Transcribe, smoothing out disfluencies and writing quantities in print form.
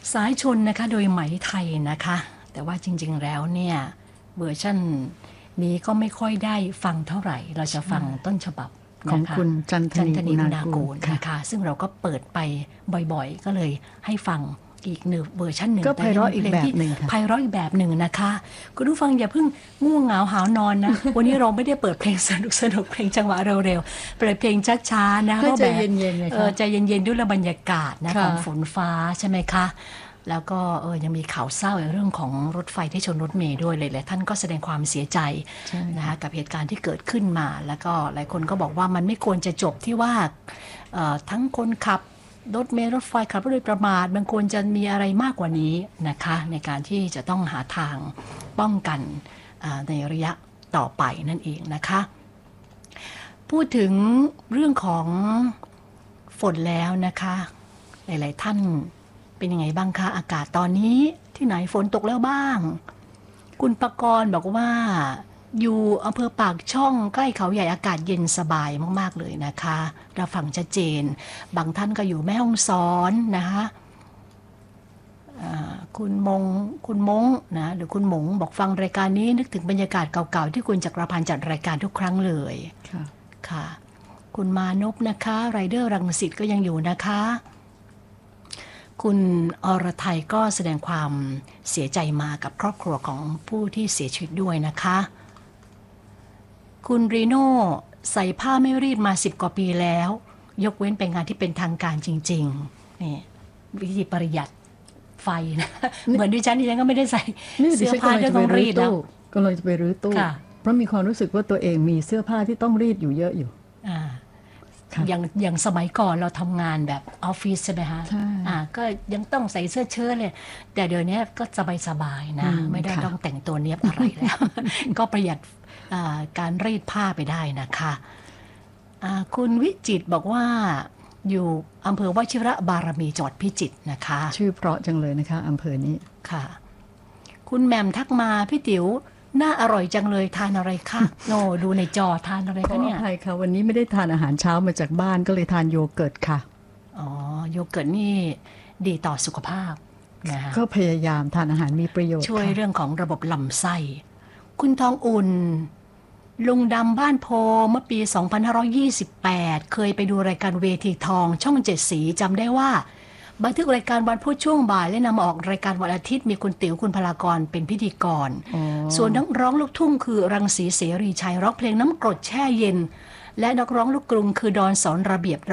สายชนนะคะโดยไหมไทยนะคะแต่ว่าจริงๆแล้วเนี่ยเวอร์ชันนี้ก็ไม่ค่อยได้ฟังเท่าไหร่เราจะฟังต้นฉบับของคุณจันทนีอุณากูลนะคะซึ่งเราก็เปิดไปบ่อยๆก็เลยให้ฟังอีกหนึ่งเวอร์ชันหนึ่งก็ไพเราะอีกแบบหนึ่งค่ะไพเราะอีกแบบหนึ่งนะคะคุณผู้ฟังอย่าเพิ่งง่วงเหงาหาวนอนนะ วันนี้เราไม่ได้เปิดเพลงสนุกเพลงจังหวะเร็วๆเปิดเพลงช้าๆนะก็ใจเย็นๆเลยค่ะใจเย็นๆด้วยบรรยากาศนะของฝนฟ้าใช่ไหมคะแล้วก็ยังมีข่าวเศร้าในเรื่องของรถไฟที่ชนรถเมล์ด้วยเลยท่านก็แสดงความเสียใจนะคะกับเหตุการณ์ที่เกิดขึ้นมาแล้วก็หลายคนก็บอกว่ามันไม่ควรจะจบที่ว่าทั้งคนขับรถเมล์รถไฟขับรถโดยประมาทมันควรจะมีอะไรมากกว่านี้นะคะในการที่จะต้องหาทางป้องกันในระยะต่อไปนั่นเองนะคะพูดถึงเรื่องของฝนแล้วนะคะหลายๆท่านเป็นยังไงบ้างคะอากาศตอนนี้ที่ไหนฝนตกแล้วบ้างคุณปกรณ์บอกว่าอยู่อำเภอปากช่องใกล้เขาใหญ่อากาศเย็นสบายมากๆเลยนะคะเราฟังชัดเจนบางท่านก็อยู่แม่ฮ่องสอนนะคะคุณมงนะหรือคุณหมงบอกฟังรายการนี้นึกถึงบรรยากาศเก่าๆที่คุณจักรพันธ์จัดรายการทุกครั้งเลยค่ะคุณมานพนะคะไรเดอร์รังสิตก็ยังอยู่นะคะคุณอรไทยก็แสดงความเสียใจมากับครอบครัวของผู้ที่เสียชีวิตด้วยนะคะคุณรีโน่ใส่ผ้าไม่รีดมา10 กว่าปีแล้วยกเว้นไปงานที่เป็นทางการจริงๆนี่วิธีประหยัดไฟนะเหมือนดิฉันก็ไม่ได้ใส่เสื้อผ้าที่ต้องรีดแล้วก็เลยจะไปรื้อตู้เพราะมีความรู้สึกว่าตัวเองมีเสื้อผ้าที่ต้องรีดอยู่เยอะอยู่อย่างสมัยก่อนเราทำงานแบบออฟฟิศใช่ไหมคะก็ยังต้องใส่เสื้อเชิ้ตเลยแต่เดี๋ยวนี้ก็สบายๆนะไม่ได้ต้องแต่งตัวเนียบอะไรแล้ว ก็ประหยัดการรีดผ้าไปได้นะคะคุณวิจิตรบอกว่าอยู่อำเภอวชิระบารมีจังหวัดพิจิตรนะคะชื่อเพราะจังเลยนะคะอำเภอนี้ค่ะคุณแหม่มทักมาพี่ติ๋วน่าอร่อยจังเลยทานอะไรคะโนดูในจอทานอะไรคะเนี่ยใช่ค่ะวันนี้ไม่ได้ทานอาหารเช้ามาจากบ้านก็เลยทานโยเกิร์ตค่ะอ๋อโยเกิร์ตนี่ดีต่อสุขภาพนะคะก็พยายามทานอาหารมีประโยชน์ช่วยเรื่องของระบบลำไส้คุณทองอุ่นลุงดำบ้านโพเมื่อปี 2528 เคยไปดูรายการเวทีทองช่อง7 สีจำได้ว่าบันทึกรายการวันพุธช่วงบ่ายและนำมาออกรายการวันอาทิตย์มีคุณติ๋วคุณพลากรเป็นพิธีกรส่วนนักร้องลูกทุ่งคือรังสีเสรีชัยร้องเพลงน้ำกรดแช่เย็นและนักร้องลูกกรุงคือดอนสอนระเบียบ